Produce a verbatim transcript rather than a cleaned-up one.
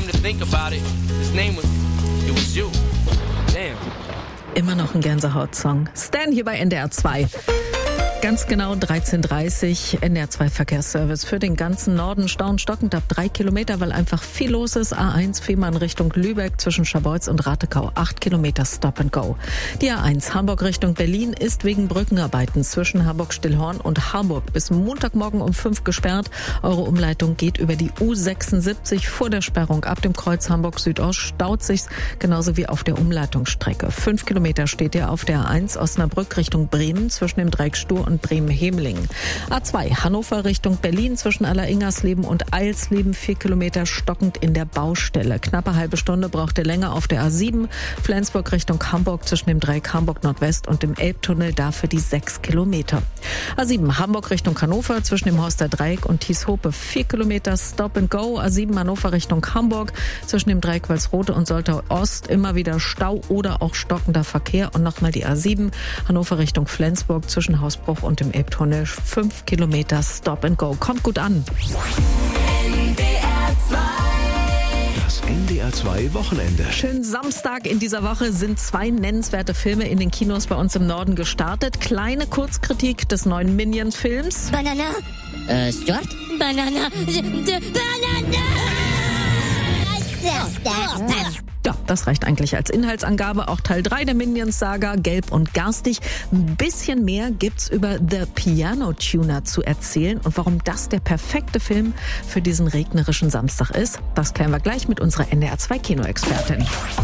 come to think about it, his name was, it was you. Damn. Immer noch ein Gänsehaut-Song. Stan hier bei N D R zwei. Ganz genau dreizehn Uhr dreißig, N D R zwei Verkehrsservice für den ganzen Norden. Stau und stockend ab drei Kilometer, weil einfach viel los ist. A eins Fehmarn Richtung Lübeck zwischen Scharbeutz und Ratekau. acht Kilometer Stop and Go. Die A eins Hamburg Richtung Berlin ist wegen Brückenarbeiten zwischen Hamburg-Stillhorn und Harburg bis Montagmorgen um fünf gesperrt. Eure Umleitung geht über die U sechsundsiebzig vor der Sperrung. Ab dem Kreuz Hamburg Südost staut sich's, genauso wie auf der Umleitungsstrecke. Fünf Kilometer steht ihr auf der A eins Osnabrück Richtung Bremen zwischen dem Dreieck Stur und Bremen-Hemeling. A zwei Hannover Richtung Berlin zwischen Aller-Ingersleben und Eilsleben. Vier Kilometer stockend in der Baustelle. Knappe halbe Stunde braucht ihr länger auf der A sieben. Flensburg Richtung Hamburg zwischen dem Dreieck Hamburg Nordwest und dem Elbtunnel. Dafür die sechs Kilometer. A sieben Hamburg Richtung Hannover zwischen dem Horster Dreieck und Thieshope. Vier Kilometer Stop and Go. A sieben Hannover Richtung Hamburg zwischen dem Dreieck Walsrode und Soltau Ost. Immer wieder Stau oder auch stockender Verkehr. Und nochmal die A sieben Hannover Richtung Flensburg zwischen Hausbruch und dem Elbtunnel. Fünf Kilometer Stop and Go. Kommt gut an. N D R zwei. Das N D R zwei Wochenende. Schönen Samstag in dieser Woche sind zwei nennenswerte Filme in den Kinos bei uns im Norden gestartet. Kleine Kurzkritik des neuen Minions-Films. Banana. Äh, Stuart? Banana. Banana. Ja, das reicht eigentlich als Inhaltsangabe. Auch Teil drei der Minions-Saga, Gelb und Garstig. Ein bisschen mehr gibt's über The Piano Tuner zu erzählen und warum das der perfekte Film für diesen regnerischen Samstag ist. Das klären wir gleich mit unserer N D R zwei Kinoexpertin.